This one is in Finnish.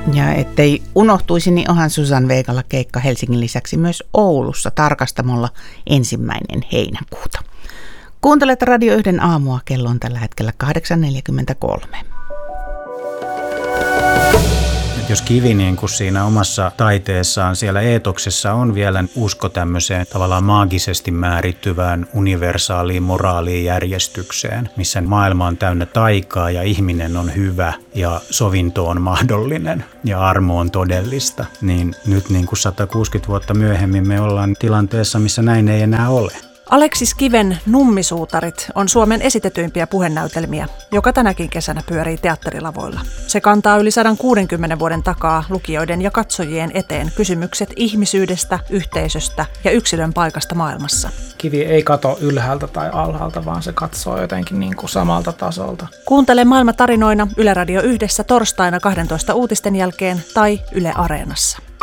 Ja ettei unohtuisi, niin onhan Susan Vegalla keikka Helsingin lisäksi myös Oulussa Tarkastamolla 1. heinäkuuta. Kuuntelet Radio 1 aamua, kello on tällä hetkellä 8.43. Jos Kivi niin kuin siinä omassa taiteessaan, siellä eetoksessa on vielä usko tämmöiseen tavallaan maagisesti määrittyvään universaaliin moraaliin järjestykseen, missä maailma on täynnä taikaa ja ihminen on hyvä ja sovinto on mahdollinen ja armo on todellista, niin nyt niin kuin 160 vuotta myöhemmin me ollaan tilanteessa, missä näin ei enää ole. Aleksis Kiven Nummisuutarit on Suomen esitetyimpiä puhenäytelmiä, joka tänäkin kesänä pyörii teatterilavoilla. Se kantaa yli 160 vuoden takaa lukijoiden ja katsojien eteen kysymykset ihmisyydestä, yhteisöstä ja yksilön paikasta maailmassa. Kivi ei kato ylhäältä tai alhaalta, vaan se katsoo jotenkin niin kuin samalta tasolta. Kuuntele Maailma tarinoina Yle Radio 1 torstaina 12 uutisten jälkeen tai Yle Areenassa.